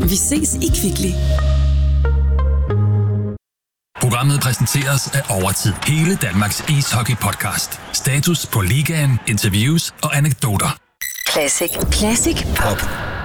Vi ses i Kvickly. Programmet præsenteres af Overtid. Hele Danmarks ishockey-podcast. Status på ligaen, interviews og anekdoter. Classic Pop.